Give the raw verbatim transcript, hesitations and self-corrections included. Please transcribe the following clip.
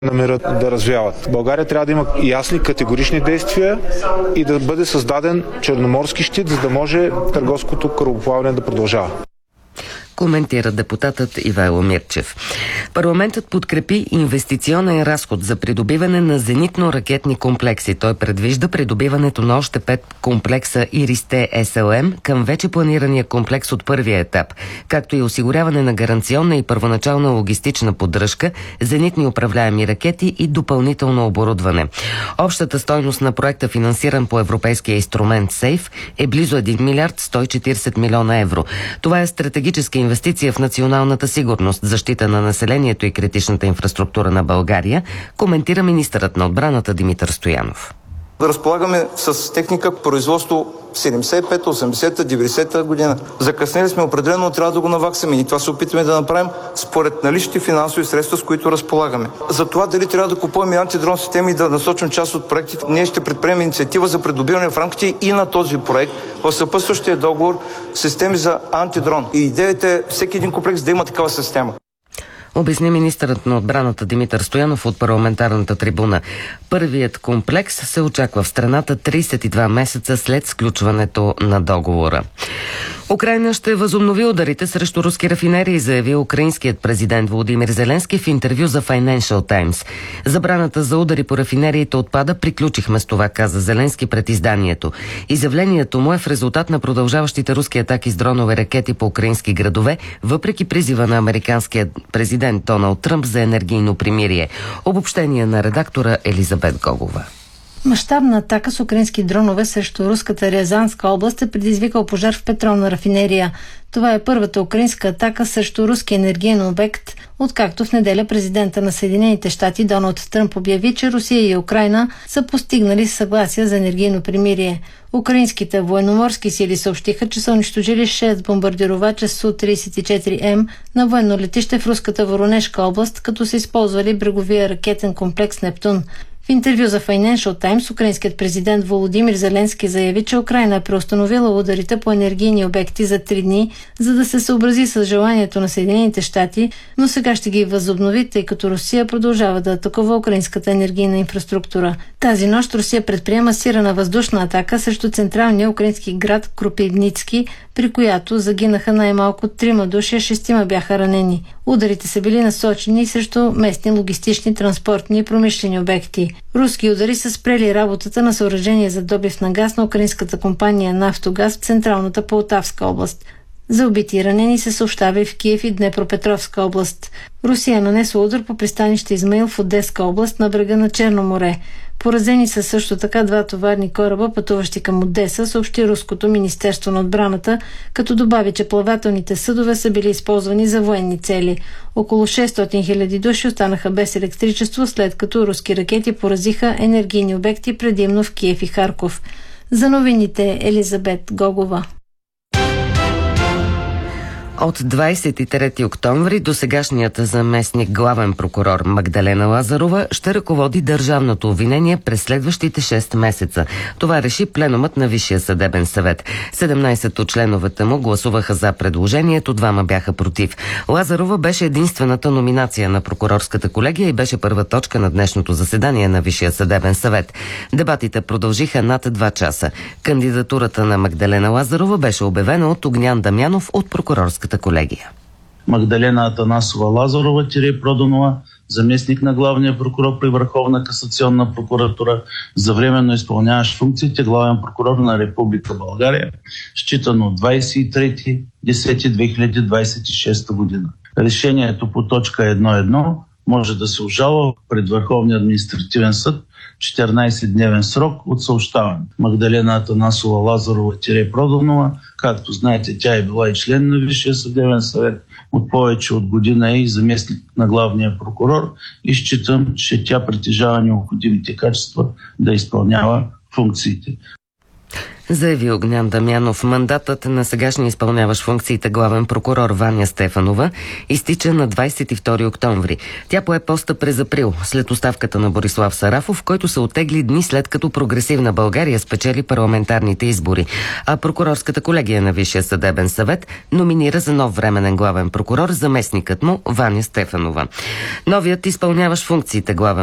намерят да развяват. България трябва да има ясни, категорични действия и да бъде създаден черноморски щит, за да може търговското корабоплаване да продължава. Коментира депутатът Ивайло Мирчев. Парламентът подкрепи инвестиционен разход за придобиване на зенитно-ракетни комплекси. Той предвижда придобиването на още пет комплекса Ирис-Т Ес Ел Ем към вече планирания комплекс от първия етап, както и осигуряване на гаранционна и първоначална логистична поддръжка, зенитни управляеми ракети и допълнително оборудване. Общата стойност на проекта, финансиран по европейския инструмент СЕЙФ, е близо един милиард сто и четиридесет милиона евро. Това е стратегическа инвестиция в националната сигурност, защита на населението и критичната инфраструктура на България, коментира министърът на отбраната Димитър Стоянов. Да разполагаме с техника производство седемдесет и пета, осемдесета, деветдесета година. Закъснели сме определено, трябва да го наваксаме и това се опитваме да направим според наличните финансови средства, с които разполагаме. За това дали трябва да купуваме антидрон системи и да насочим част от проектите, ние ще предприемем инициатива за придобиване в рамките и на този проект в съпътстващия договор системи за антидрон. И идеята е всеки един комплекс да има такава система. Обясни министърът на отбраната Димитър Стоянов от парламентарната трибуна. Първият комплекс се очаква в страната тридесет и два месеца след сключването на договора. Украйна ще възобнови ударите срещу руски рафинерии, заяви украинският президент Володимир Зеленски в интервю за Financial Times. Забраната за удари по рафинериите отпада, приключихме с това, каза Зеленски пред изданието. Изявлението му е в резултат на продължаващите руски атаки с дронове ракети по украински градове, въпреки призива на американския президент Доналд Тръмп за енергийно примирие. Обобщение на редактора Елизабет Гогова. Мащабна атака с украински дронове срещу руската Рязанска област е предизвикал пожар в петролна рафинерия. Това е първата украинска атака срещу руски енергиен обект, откакто в неделя президента на Съединените щати Доналд Тръмп обяви, че Русия и Украйна са постигнали съгласие за енергийно примирие. Украинските военноморски сили съобщиха, че са унищожили шест бомбардировача Су тридесет и четири М на военно летище в руската Воронежка област, като са използвали бреговия ракетен комплекс Нептун. В интервю за Financial Times украинският президент Володимир Зеленски заяви, че Украйна е преустановила ударите по енергийни обекти за три дни, за да се съобрази с желанието на Съединените щати, но сега ще ги възобнови, тъй като Русия продължава да атакува украинската енергийна инфраструктура. Тази нощ Русия предприема сирена въздушна атака срещу централния украински град Кропивницки, при която загинаха най-малко трима души, а шестима бяха ранени. Ударите са били насочени срещу местни логистични, транспортни и промишлени обекти. Руски удари са спрели работата на съоръжение за добив на газ на украинската компания Нафтогаз в централната Полтавска област. За убити и ранени се съобщава и в Киев и Днепропетровска област. Русия нанесла удар по пристанище Измаил в Одеска област на брега на Черно море. Поразени са също така два товарни кораба, пътуващи към Одеса, съобщи Руското министерство на отбраната, като добави, че плавателните съдове са били използвани за военни цели. Около шестстотин хиляди души останаха без електричество, след като руски ракети поразиха енергийни обекти предимно в Киев и Харков. За новините Елизабет Гогова. От двадесет и трети октомври до сегашният заместник главен прокурор Магдалена Лазарова ще ръководи държавното обвинение през следващите шест месеца. Това реши пленумът на Висшия съдебен съвет. седемнадесет от членовете му гласуваха за предложението, двама бяха против. Лазарова беше единствената номинация на прокурорската колегия и беше първа точка на днешното заседание на Висшия съдебен съвет. Дебатите продължиха над два часа. Кандидатурата на Магдалена Лазарова беше обявена от Огнян Дамянов от прокурорската колегия. Магдалена Атанасова Лазарова – Проданова, заместник на главния прокурор при Върховна касационна прокуратура, за временно изпълняващ функциите главен прокурор на Република България, считано от двадесет и трети октомври две хиляди двадесет и шеста година. Решението по точка едно точка едно може да се обжалва пред Върховния административен съд в четиринадесетдневен срок от съобщаване. Магдалена Атанасова Лазарова – Проданова, както знаете, тя е била и член на Висшия съдебен съвет, от повече от година е и заместник на главния прокурор и считам, че тя притежава необходимите качества да изпълнява функциите. Заяви Огнян Дамянов. Мандатът на сегашния изпълняващ функциите главен прокурор Ваня Стефанова изтича на двадесет и втори октомври. Тя пое поста през април, след оставката на Борислав Сарафов, който се оттегли дни след като Прогресивна България спечели парламентарните избори. А прокурорската колегия на Висшия съдебен съвет номинира за нов временен главен прокурор заместникът му Ваня Стефанова. Новият изпълняващ функциите главен